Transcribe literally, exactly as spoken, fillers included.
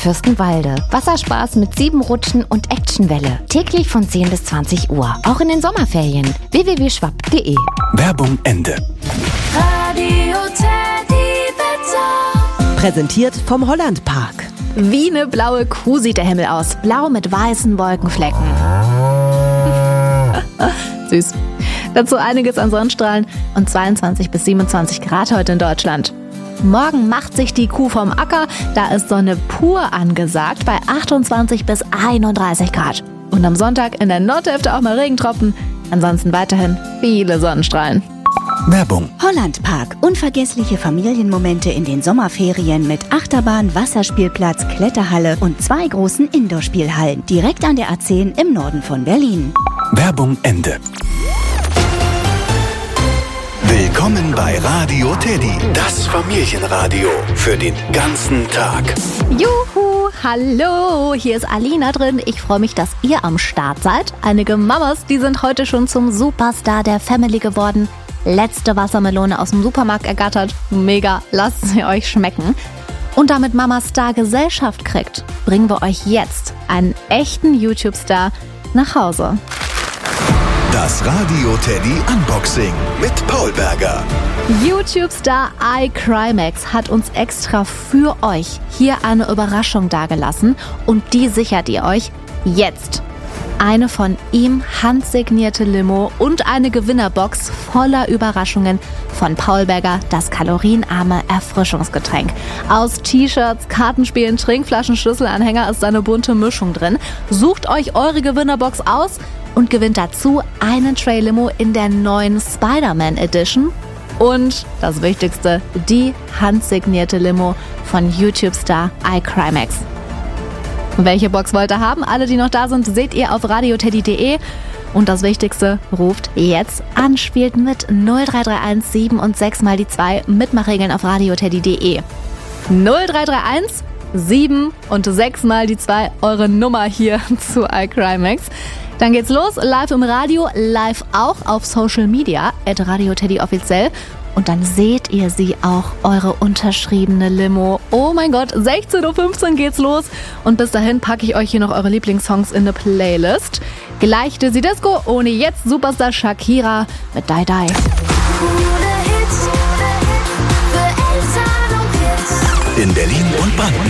Fürstenwalde. Wasserspaß mit sieben Rutschen und Actionwelle. Täglich von zehn bis zwanzig Uhr. Auch in den Sommerferien. w w w punkt schwapp punkt de. Werbung Ende. Radio Teddy Wetter. Präsentiert vom Hollandpark. Wie eine blaue Kuh sieht der Himmel aus. Blau mit weißen Wolkenflecken. Süß. Dazu einiges an Sonnenstrahlen und zweiundzwanzig bis siebenundzwanzig Grad heute in Deutschland. Morgen macht sich die Kuh vom Acker. Da ist Sonne pur angesagt bei achtundzwanzig bis einunddreißig Grad. Und am Sonntag in der Nordhälfte auch mal Regentropfen. Ansonsten weiterhin viele Sonnenstrahlen. Werbung. Hollandpark. Unvergessliche Familienmomente in den Sommerferien mit Achterbahn, Wasserspielplatz, Kletterhalle und zwei großen Indoor-Spielhallen. Direkt an der A zehn im Norden von Berlin. Werbung Ende. Willkommen bei Radio Teddy, das Familienradio für den ganzen Tag. Juhu, hallo, hier ist Alina drin. Ich freue mich, dass ihr am Start seid. Einige Mamas, die sind heute schon zum Superstar der Family geworden. Letzte Wassermelone aus dem Supermarkt ergattert. Mega, lasst sie euch schmecken. Und damit Mama Star Gesellschaft kriegt, bringen wir euch jetzt einen echten YouTube-Star nach Hause. Das Radio Teddy Unboxing mit Paul Berger. YouTube-Star iCrimex hat uns extra für euch hier eine Überraschung dagelassen und die sichert ihr euch jetzt. Eine von ihm handsignierte Limo und eine Gewinnerbox voller Überraschungen von Paul Berger, das kalorienarme Erfrischungsgetränk. Aus T-Shirts, Kartenspielen, Trinkflaschen, Schlüsselanhänger ist eine bunte Mischung drin. Sucht euch eure Gewinnerbox aus und gewinnt dazu einen Tray-Limo in der neuen Spider-Man Edition. Und das Wichtigste, die handsignierte Limo von YouTube-Star iCrimex. Welche Box wollt ihr haben? Alle, die noch da sind, seht ihr auf radioteddy punkt de. Und das Wichtigste, ruft jetzt an, spielt mit null drei drei eins sieben und sechs mal die zwei. Mitmachregeln auf radioteddy punkt de. null drei drei eins sieben und sechs mal die zwei, eure Nummer hier zu iCrimex. Dann geht's los, live im Radio, live auch auf Social Media, at radioteddy offiziell. Und dann seht ihr sie auch, eure unterschriebene Limo. Oh mein Gott, sechzehn Uhr fünfzehn geht's los. Und bis dahin packe ich euch hier noch eure Lieblingssongs in eine Playlist. Gleich Dizzy Disco, ohne jetzt Superstar Shakira mit Die Die. Coole Hits für Eltern und Kids. In Berlin und Brandenburg.